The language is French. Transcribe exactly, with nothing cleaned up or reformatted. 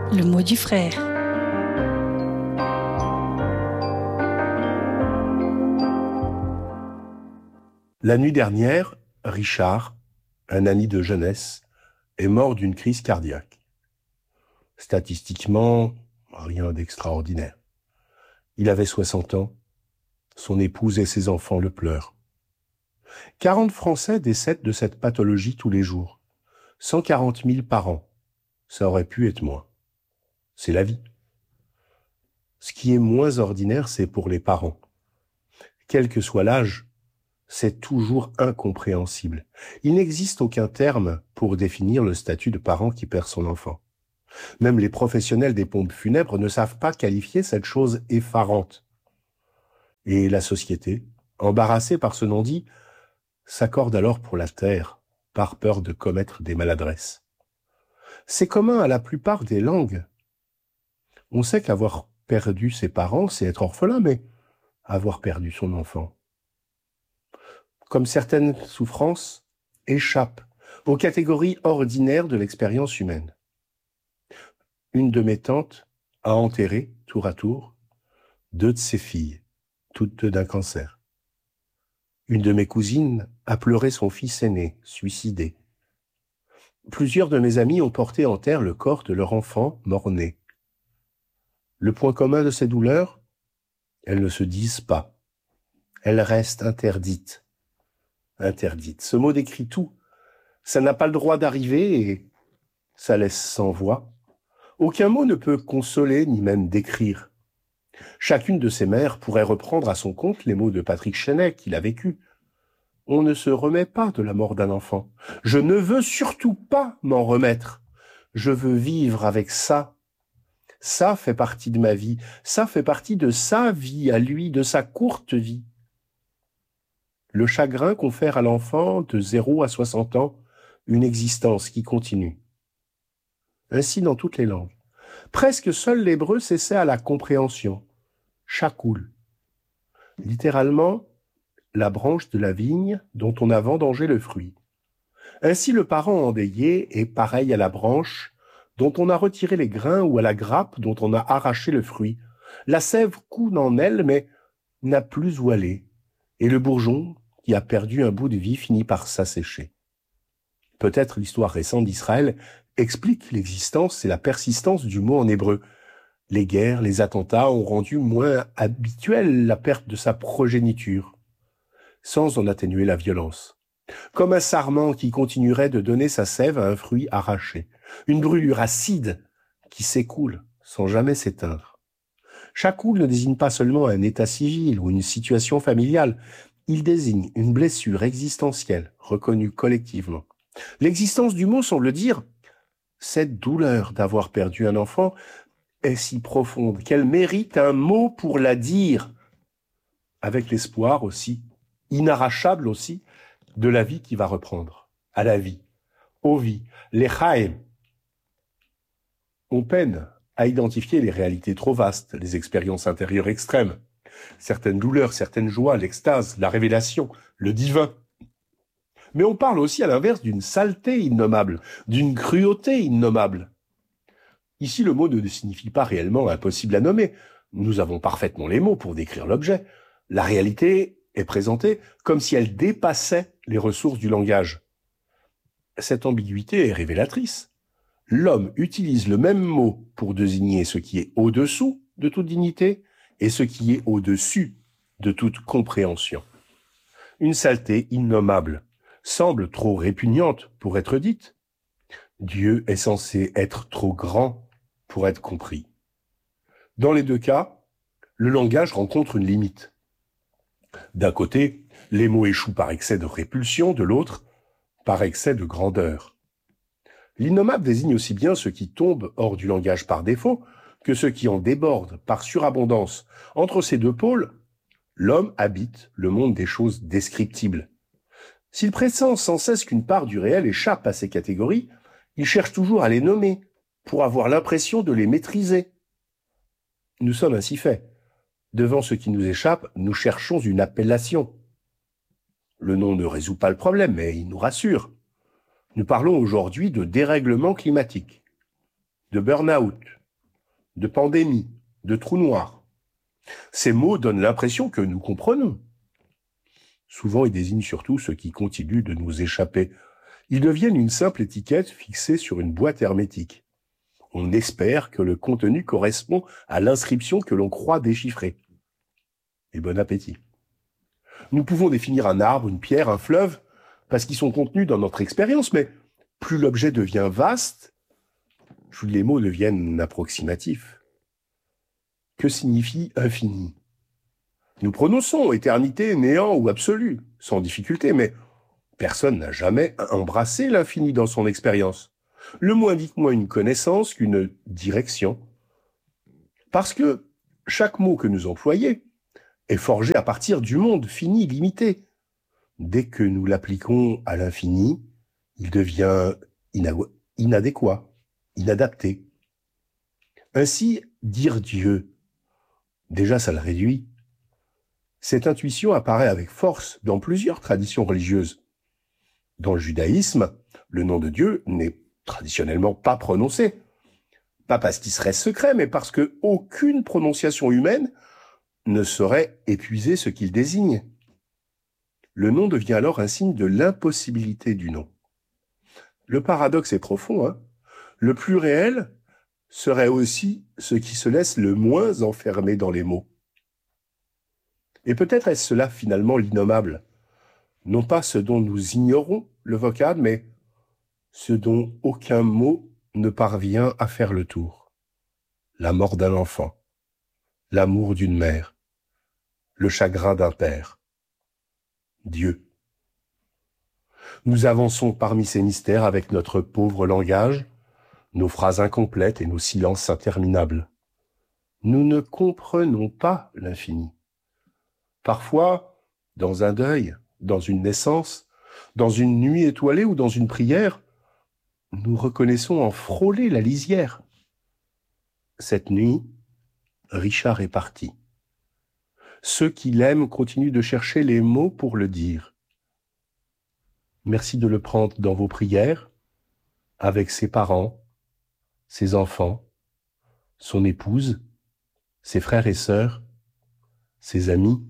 Le mot du frère. La nuit dernière, Richard, un ami de jeunesse, est mort d'une crise cardiaque. Statistiquement, rien d'extraordinaire. Il avait soixante ans, son épouse et ses enfants le pleurent. quarante Français décèdent de cette pathologie tous les jours. cent quarante mille par an. Ça aurait pu être moins. C'est la vie. Ce qui est moins ordinaire, c'est pour les parents. Quel que soit l'âge, c'est toujours incompréhensible. Il n'existe aucun terme pour définir le statut de parent qui perd son enfant. Même les professionnels des pompes funèbres ne savent pas qualifier cette chose effarante. Et la société, embarrassée par ce non-dit, s'accorde alors pour la taire, par peur de commettre des maladresses. C'est commun à la plupart des langues. On sait qu'avoir perdu ses parents, c'est être orphelin, mais avoir perdu son enfant, comme certaines souffrances, échappent aux catégories ordinaires de l'expérience humaine. Une de mes tantes a enterré, tour à tour, deux de ses filles, toutes deux d'un cancer. Une de mes cousines a pleuré son fils aîné, suicidé. Plusieurs de mes amis ont porté en terre le corps de leur enfant mort-né. Le point commun de ces douleurs, elles ne se disent pas. Elles restent interdites. Interdites. Ce mot décrit tout. Ça n'a pas le droit d'arriver et ça laisse sans voix. Aucun mot ne peut consoler ni même décrire. Chacune de ces mères pourrait reprendre à son compte les mots de Patrick Chenet qu'il a vécu. On ne se remet pas de la mort d'un enfant. Je ne veux surtout pas m'en remettre. Je veux vivre avec ça. Ça fait partie de ma vie. Ça fait partie de sa vie à lui, de sa courte vie. Le chagrin confère à l'enfant de zéro à soixante ans une existence qui continue. Ainsi dans toutes les langues. Presque seul l'hébreu s'essaie à la compréhension. Chakoul. Littéralement, la branche de la vigne dont on a vendangé le fruit. Ainsi le parent endeuillé est pareil à la branche dont on a retiré les grains ou à la grappe dont on a arraché le fruit. La sève coule en elle, mais n'a plus où aller. Et le bourgeon, qui a perdu un bout de vie, finit par s'assécher. Peut-être l'histoire récente d'Israël explique l'existence et la persistance du mot en hébreu. Les guerres, les attentats ont rendu moins habituelle la perte de sa progéniture, sans en atténuer la violence. Comme un sarment qui continuerait de donner sa sève à un fruit arraché. Une brûlure acide qui s'écoule sans jamais s'éteindre. Chakoul ne désigne pas seulement un état civil ou une situation familiale. Il désigne une blessure existentielle reconnue collectivement. L'existence du mot semble dire cette douleur d'avoir perdu un enfant est si profonde qu'elle mérite un mot pour la dire, avec l'espoir aussi, inarrachable aussi, de la vie qui va reprendre, à la vie, aux vies, les chaim. On peine à identifier les réalités trop vastes, les expériences intérieures extrêmes, certaines douleurs, certaines joies, l'extase, la révélation, le divin. Mais on parle aussi à l'inverse d'une saleté innommable, d'une cruauté innommable. Ici, le mot ne signifie pas réellement impossible à nommer. Nous avons parfaitement les mots pour décrire l'objet. La réalité est présentée comme si elle dépassait les ressources du langage. Cette ambiguïté est révélatrice. L'homme utilise le même mot pour désigner ce qui est au-dessous de toute dignité et ce qui est au-dessus de toute compréhension. Une saleté innommable semble trop répugnante pour être dite. Dieu est censé être trop grand pour être compris. Dans les deux cas, le langage rencontre une limite. D'un côté, les mots échouent par excès de répulsion, de l'autre, par excès de grandeur. L'innommable désigne aussi bien ce qui tombe hors du langage par défaut que ce qui en déborde par surabondance. Entre ces deux pôles, l'homme habite le monde des choses descriptibles. S'il pressent sans cesse qu'une part du réel échappe à ces catégories, il cherche toujours à les nommer pour avoir l'impression de les maîtriser. Nous sommes ainsi faits. Devant ce qui nous échappe, nous cherchons une appellation. Le nom ne résout pas le problème, mais il nous rassure. Nous parlons aujourd'hui de dérèglement climatique, de burn-out, de pandémie, de trou noir. Ces mots donnent l'impression que nous comprenons. Souvent, ils désignent surtout ce qui continue de nous échapper. Ils deviennent une simple étiquette fixée sur une boîte hermétique. On espère que le contenu correspond à l'inscription que l'on croit déchiffrer. Et bon appétit. Nous pouvons définir un arbre, une pierre, un fleuve, parce qu'ils sont contenus dans notre expérience, mais plus l'objet devient vaste, plus les mots deviennent approximatifs. Que signifie infini ? Nous prononçons éternité, néant ou absolu, sans difficulté, mais personne n'a jamais embrassé l'infini dans son expérience. Le mot indique moins une connaissance qu'une direction. Parce que chaque mot que nous employons est forgé à partir du monde fini, limité. Dès que nous l'appliquons à l'infini, il devient inadéquat, inadapté. Ainsi, dire Dieu, déjà ça le réduit. Cette intuition apparaît avec force dans plusieurs traditions religieuses. Dans le judaïsme, le nom de Dieu n'est traditionnellement pas prononcé. Pas parce qu'il serait secret, mais parce que aucune prononciation humaine ne saurait épuiser ce qu'il désigne. Le nom devient alors un signe de l'impossibilité du nom. Le paradoxe est profond, hein. Le plus réel serait aussi ce qui se laisse le moins enfermer dans les mots. Et peut-être est-ce cela finalement l'innommable, non pas ce dont nous ignorons le vocable, mais ce dont aucun mot ne parvient à faire le tour. La mort d'un enfant, l'amour d'une mère, le chagrin d'un père, Dieu. Nous avançons parmi ces mystères avec notre pauvre langage, nos phrases incomplètes et nos silences interminables. Nous ne comprenons pas l'infini. Parfois, dans un deuil, dans une naissance, dans une nuit étoilée ou dans une prière, nous reconnaissons en frôler la lisière. Cette nuit, Richard est parti. Ceux qui l'aiment continuent de chercher les mots pour le dire. Merci de le prendre dans vos prières, avec ses parents, ses enfants, son épouse, ses frères et sœurs, ses amis,